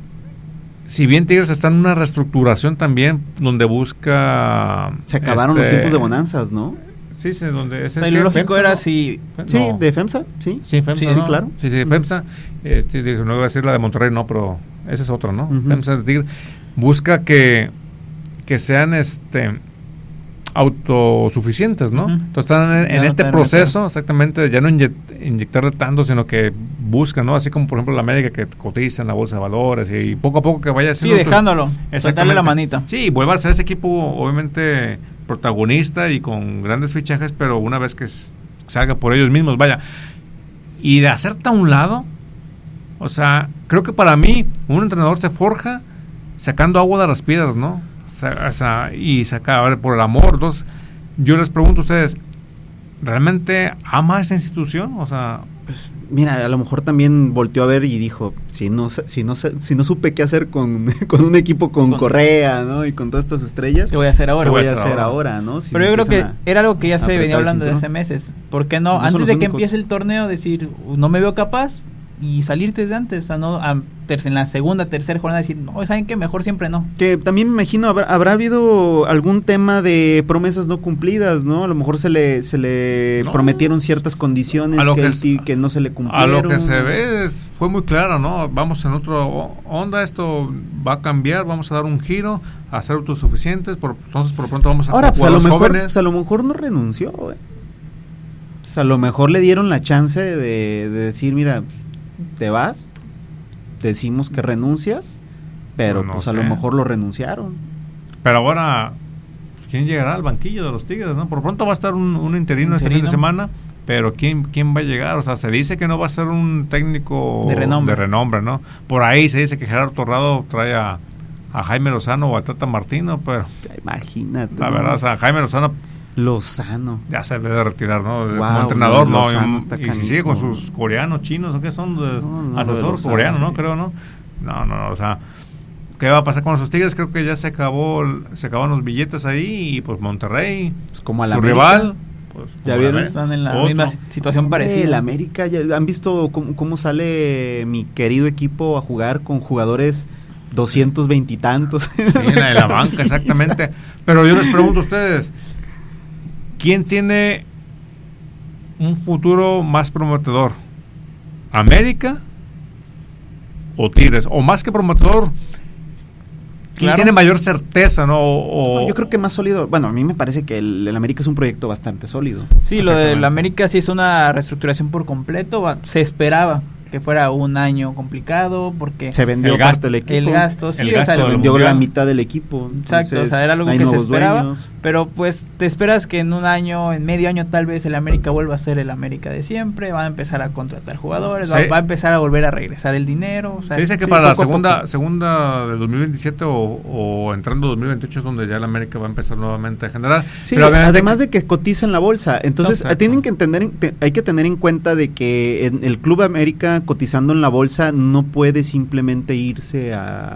si bien Tigres está en una reestructuración también donde busca... Se acabaron este, los tiempos de bonanzas, ¿no? Sí, sí, donde... Es o sea, lo lógico FEMSA, era ¿no? si... Sí, no. de FEMSA, sí. Sí, FEMSA, sí, ¿no? sí, claro. Sí, sí, FEMSA. Eh, sí, no voy a decir la de Monterrey, no, pero esa es otra, ¿no? Uh-huh. FEMSA de Tigres. Busca que, que sean este autosuficientes, ¿no? Uh-huh. Entonces están en, en este proceso, meter. exactamente, ya no inyect, inyectarle tanto, sino que buscan, ¿no? Así como, por ejemplo, la América que cotiza en la bolsa de valores y poco a poco que vaya haciendo... Sí, dejándolo, darle la manita. Sí, vuelva a ser ese equipo, obviamente, protagonista y con grandes fichajes, pero una vez que salga por ellos mismos, vaya. Y de hacerte a un lado, o sea, creo que para mí, un entrenador se forja sacando agua de las piedras, ¿no? O sea, y sacar por el amor. Entonces, yo les pregunto a ustedes, ¿realmente ama esa institución? O sea, pues, mira, a lo mejor también volteó a ver y dijo, si no si no si no supe qué hacer con, con un equipo con, con Correa, ¿no? Y con todas estas estrellas, ¿qué voy a hacer ahora? ¿Qué voy a hacer ahora, ahora ¿no? Si Pero yo creo que a, era algo que ya se venía hablando desde hace meses. ¿Por qué no? no antes de que únicos. empiece el torneo, decir, no me veo capaz y salir desde antes, a no a ter- en la segunda, tercera jornada decir, no, ¿saben qué? Mejor siempre no. Que también me imagino habrá, habrá habido algún tema de promesas no cumplidas, ¿no? A lo mejor se le se le no. prometieron ciertas condiciones que, que, el, que no se le cumplieron. A lo que se ve es, fue muy claro, ¿no? Vamos en otra onda, esto va a cambiar, vamos a dar un giro, a ser autosuficientes, por, entonces por lo pronto vamos a Ahora, pues a lo mejor, pues a lo mejor no renunció, güey. Pues a lo mejor le dieron la chance de, de decir, mira, te vas, decimos que renuncias, pero no, no pues sé. A lo mejor lo renunciaron. Pero ahora, ¿quién llegará al banquillo de los Tigres? ¿No? Por pronto va a estar un, un interino, interino este fin de semana, pero ¿quién quién va a llegar? O sea, se dice que no va a ser un técnico de renombre, de renombre ¿no? Por ahí se dice que Gerardo Torrado trae a, a Jaime Lozano o a Tata Martino, pero... Imagínate. La verdad, o sea, Jaime Lozano... Lozano. Ya se debe retirar, ¿no? Wow, como entrenador, no. no y, y si sigue con sus coreanos, chinos, ¿o qué son? De, no, no, asesor coreano, ¿no? Sí. Creo, ¿no? No, no, no, o sea, ¿qué va a pasar con esos Tigres? Creo que ya se acabó, se acabaron los billetes ahí y pues Monterrey, pues como a la su América, rival, pues ya vieron, están en la otro. misma situación parecida. El América, ya han visto cómo, cómo sale mi querido equipo a jugar con jugadores doscientos veintitantos. Sí, en la, en la banca, exactamente. Pero yo les pregunto a ustedes, ¿quién tiene un futuro más prometedor? ¿América o Tigres? O más que prometedor, ¿quién claro. tiene mayor certeza, no? O, no? Yo creo que más sólido. Bueno, a mí me parece que el, el América es un proyecto bastante sólido. Sí, lo del América sí es una reestructuración por completo. Se esperaba que fuera un año complicado porque se vendió el gasto del equipo, el gasto, sí, el gasto o sea, se vendió la mitad del equipo. Exacto, o sea, era algo que se esperaba, dueños. Pero pues te esperas que en un año, en medio año tal vez el América vuelva a ser el América de siempre, van a empezar a contratar jugadores, sí. va, va a empezar a volver a regresar el dinero. O sea, se dice que sí, para la segunda segunda de dos mil veintisiete o, o entrando dos mil veintiocho es donde ya el América va a empezar nuevamente a generar. Sí, pero además de que cotiza en la bolsa, entonces exacto. tienen que entender, hay que tener en cuenta de que en el Club América cotizando en la bolsa no puede simplemente irse a,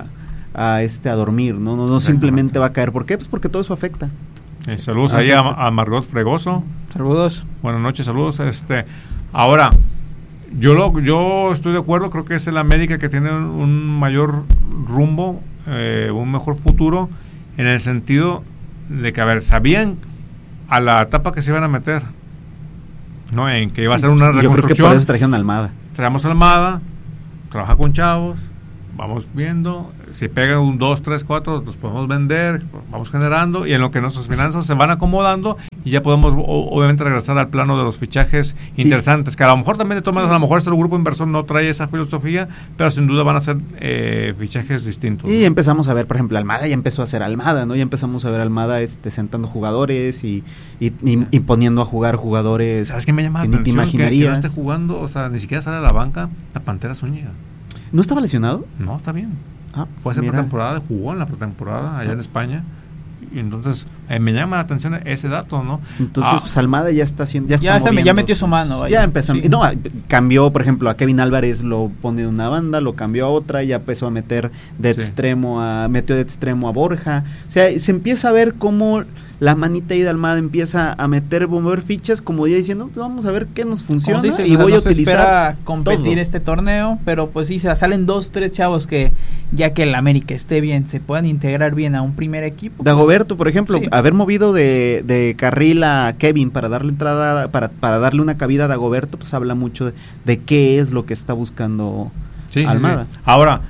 a este a dormir, no no, no simplemente va a caer. ¿Por qué? Pues porque todo eso afecta. Eh, saludos ahí a, a Margot Fregoso. Saludos. Buenas noches, saludos. Este, ahora, yo lo, yo estoy de acuerdo, creo que es el América que tiene un, un mayor rumbo, eh, un mejor futuro, en el sentido de que, a ver, sabían a la etapa que se iban a meter, ¿no? En que iba a ser una reconstrucción. Yo creo que por eso trajeron a Almada. Traemos a Almada, trabaja con chavos, vamos viendo, si pega un dos, tres, cuatro, los podemos vender, vamos generando, y en lo que nuestras finanzas se van acomodando, y ya podemos o, obviamente regresar al plano de los fichajes interesantes, y, que a lo mejor también de todas maneras, a lo mejor este grupo inversor no trae esa filosofía, pero sin duda van a ser eh, fichajes distintos. Y ¿no? empezamos a ver, por ejemplo, Almada ya empezó a ser Almada, ¿no? Ya empezamos a ver Almada este, sentando jugadores y, y, y, y poniendo a jugar jugadores. ¿Sabes qué me llama que la ni te imaginarías? Que, que no esté jugando, o sea, ni siquiera sale a la banca la Pantera Zúñiga. ¿No estaba lesionado? No, está bien. Ah, fue hacer pretemporada, jugó en la pretemporada allá en España, y entonces eh, me llama la atención ese dato, ¿no? Entonces ah, pues Almada ya está haciendo, ya está ya, moviendo, ya metió su mano, vaya. Ya empezó, sí. no, cambió, por ejemplo, a Kevin Álvarez lo pone en una banda, lo cambió a otra, ya empezó a meter de sí. extremo a, metió de extremo a Borja, o sea, se empieza a ver cómo la manita ahí de Almada empieza a meter, mover fichas, como ya diciendo, pues vamos a ver qué nos funciona, dice, y voy no a utilizar espera competir todo. Este torneo, pero pues sí, salen dos, tres chavos que, ya que el América esté bien, se puedan integrar bien a un primer equipo. Dagoberto, pues, por ejemplo, sí. haber movido de, de carril a Kevin para darle entrada, para, para darle una cabida a Dagoberto, pues habla mucho de, de qué es lo que está buscando sí, Almada. Sí, sí. Ahora,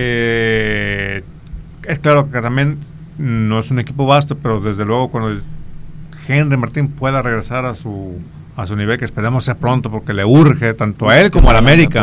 eh, es claro que también no es un equipo vasto, pero desde luego cuando Henry Martín pueda regresar a su a su nivel, que esperemos sea pronto porque le urge tanto a él como al América.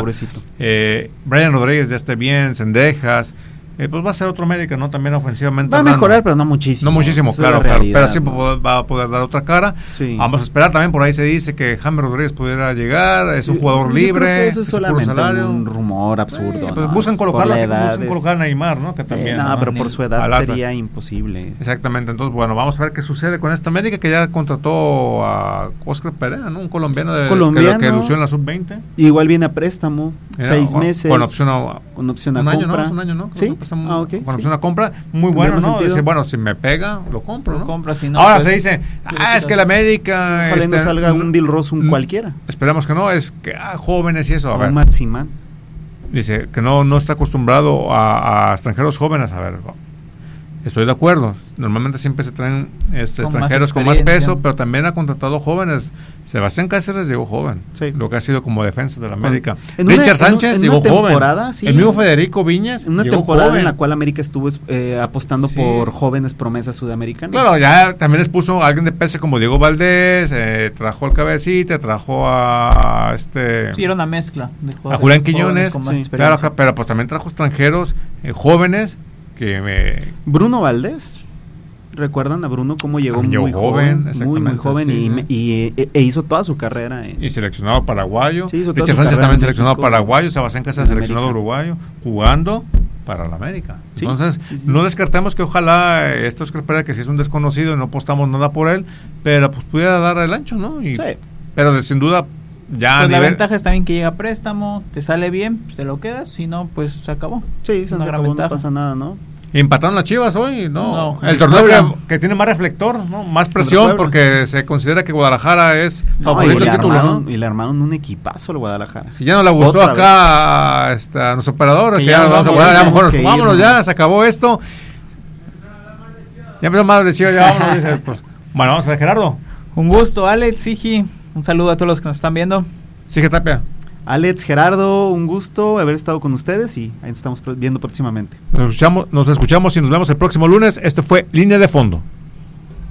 Eh, Brian Rodríguez ya esté bien, Cendejas, eh, pues va a ser otro América, ¿no? También ofensivamente. Va a mejorar, pero no muchísimo. No muchísimo, claro, claro, pero siempre ¿no? va a poder dar otra cara. Sí. Vamos a esperar también, por ahí se dice que James Rodríguez pudiera llegar, es un jugador yo libre. Creo que eso es solamente un rumor absurdo. Eh, pues ¿no? buscan colocarlo así como buscan colocar a Neymar, ¿no? Que también, sí, no, ¿no? pero por su edad sería imposible. Exactamente, entonces bueno, vamos a ver qué sucede con esta América, que ya contrató a Oscar Perea, ¿no? Un colombiano, de, colombiano que, que lució en la sub veinte. Igual viene a préstamo, Era, seis o, meses. Con opción a, con opción a un compra. Año, ¿no? Es un año, ¿no? Sí, ah, okay, con sí. opción a compra, muy bueno, ¿no? Dice, bueno, si me pega, lo compro, ¿no? Lo compra, si no, ahora pues, se dice, ah, es que el América... Ojalá este, no salga un Dilrosun un cualquiera. Esperamos que no, es que ah, jóvenes y eso, a o ver. Un Maximán. Dice que no, no está acostumbrado a, a extranjeros jóvenes, a ver, estoy de acuerdo, normalmente siempre se traen este, con extranjeros más con más peso, pero también ha contratado jóvenes. Sebastián Cáceres llegó joven, sí. lo que ha sido como defensa de la América. En Richard una, Sánchez en llegó joven. Sí. El mismo Federico Viñas en una llegó temporada joven. En la cual América estuvo eh, apostando sí. por jóvenes promesas sudamericanas. Claro, ya también les puso a alguien de peso como Diego Valdés, eh, trajo al Cabecita, trajo a este... Sí, era una mezcla. De a Julián Quiñones, sí. claro, pero pues también trajo extranjeros eh, jóvenes que me... Bruno Valdés. ¿Recuerdan a Bruno cómo llegó muy joven, joven muy muy joven sí, y, sí. y e, e hizo toda su carrera en, y seleccionado paraguayo? Sí, Richard Sánchez también seleccionado paraguayo, Sebastián Cáceres seleccionado uruguayo, jugando para la América. Sí, Entonces, sí, sí. no descartemos que ojalá eh, esto es que espera que si es un desconocido y no apostamos nada por él, pero pues pudiera dar el ancho, ¿no? Y, sí. Pero de, sin duda ya pues la nivel... ventaja es también que llega a préstamo, te sale bien, pues te lo quedas, si no, pues se acabó. Sí, se acabó, no pasa nada, ¿no? Empataron las Chivas hoy, no, no el torneo que, que tiene más reflector, ¿no? Más presión porque se considera que Guadalajara es no, favorito del título, ¿no? Y le armaron un equipazo el Guadalajara. Si ya no le gustó Otra acá a, a nuestro operador, que, que ya, ya vamos a jugar, ya mejor que vámonos ir, ya, se acabó esto. Ya empezó más de Chivas, ya vámonos, dice, pues, bueno, vamos a ver, Gerardo. Un gusto, Alex, Sigi, un saludo a todos los que nos están viendo. Sige Tapia. Alex, Gerardo, un gusto haber estado con ustedes y ahí estamos viendo próximamente. Nos escuchamos, nos escuchamos y nos vemos el próximo lunes. Esto fue Línea de Fondo.